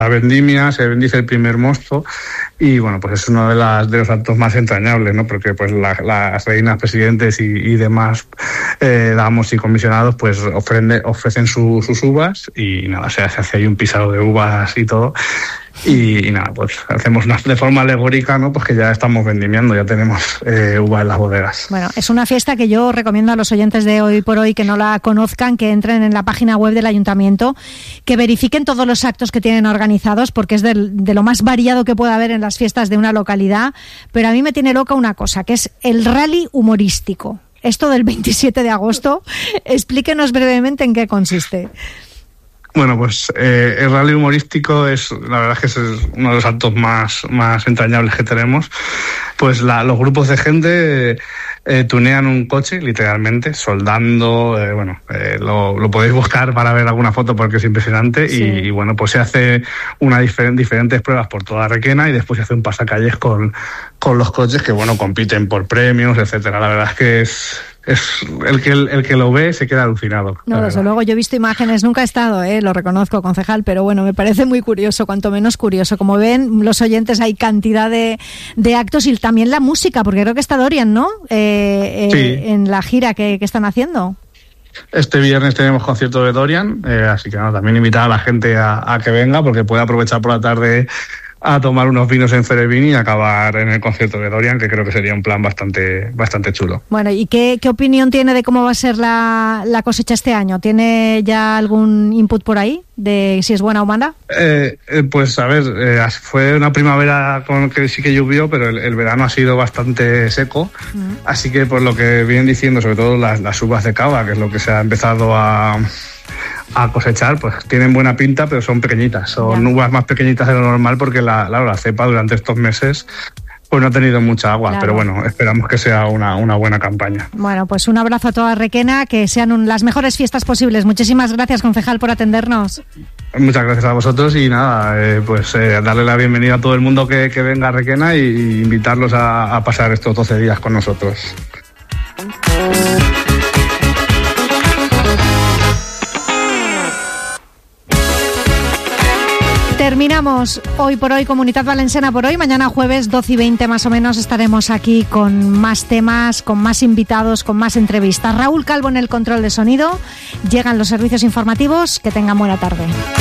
la vendimia, se bendice el primer mosto y bueno, pues es uno de los actos más entrañables, ¿no? Porque pues las reinas, presidentes y demás damos y comisionados pues ofrecen sus uvas y nada, se hace ahí un pisado de uvas y todo. Y nada, pues hacemos de forma alegórica, ¿no? Pues que ya estamos vendimiando, ya tenemos uva en las bodegas. Bueno, es una fiesta que yo recomiendo a los oyentes de Hoy por Hoy que no la conozcan, que entren en la página web del Ayuntamiento, que verifiquen todos los actos que tienen organizados, porque es de lo más variado que puede haber en las fiestas de una localidad. Pero a mí me tiene loca una cosa, que es el rally humorístico. Esto del 27 de agosto, explíquenos brevemente en qué consiste. Bueno, pues el rally humorístico la verdad es que es uno de los actos más entrañables que tenemos. Pues los grupos de gente tunean un coche, literalmente, soldando, lo podéis buscar para ver alguna foto porque es impresionante. Sí. Y bueno, pues se hace diferentes pruebas por toda Requena y después se hace un pasacalles con los coches que, bueno, compiten por premios, etcétera. La verdad es que es el que lo ve se queda alucinado. No, desde luego, yo he visto imágenes, nunca he estado, lo reconozco, concejal, pero bueno, me parece muy curioso, cuanto menos curioso. Como ven los oyentes, hay cantidad de actos y también la música, porque creo que está Dorian, ¿no? Sí. En la gira que están haciendo. Este viernes tenemos concierto de Dorian, así que también invitar a la gente a que venga, porque puede aprovechar por la tarde a tomar unos vinos en Cerevini y acabar en el concierto de Dorian, que creo que sería un plan bastante chulo. Bueno, ¿y qué opinión tiene de cómo va a ser la cosecha este año? ¿Tiene ya algún input por ahí de si es buena o mala? Pues a ver, fue una primavera con que sí que llovió, pero el verano ha sido bastante seco, así que por lo que vienen diciendo, sobre todo las uvas de cava, que es lo que se ha empezado a cosechar, pues tienen buena pinta, pero son pequeñitas, son uvas más pequeñitas de lo normal porque la cepa durante estos meses pues no ha tenido mucha agua, claro. Pero bueno, esperamos que sea una buena campaña. Bueno, pues un abrazo a toda Requena, que sean las mejores fiestas posibles. Muchísimas gracias, concejal, por atendernos. Muchas gracias a vosotros y nada, darle la bienvenida a todo el mundo que venga a Requena y invitarlos a pasar estos 12 días con nosotros. Terminamos Hoy por Hoy, Comunitat Valenciana por hoy. Mañana jueves 12:20 más o menos estaremos aquí con más temas, con más invitados, con más entrevistas. Raúl Calvo en el control de sonido. Llegan los servicios informativos. Que tengan buena tarde.